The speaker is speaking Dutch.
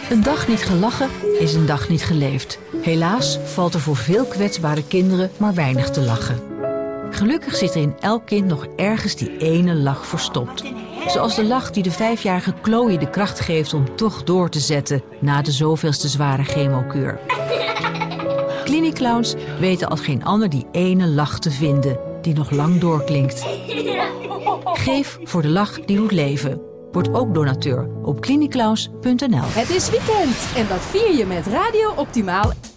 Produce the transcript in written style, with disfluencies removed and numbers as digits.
Een dag niet gelachen is een dag niet geleefd. Helaas valt er voor veel kwetsbare kinderen maar weinig te lachen. Gelukkig zit er in elk kind nog ergens die ene lach verstopt. Zoals de lach die de 5-jarige Chloe de kracht geeft om toch door te zetten na de zoveelste zware chemokuur. Cliniclowns weten als geen ander die ene lach te vinden die nog lang doorklinkt. Geef voor de lach die doet leven. Word ook donateur op cliniclowns.nl. Het is weekend en dat vier je met Radio Optimaal.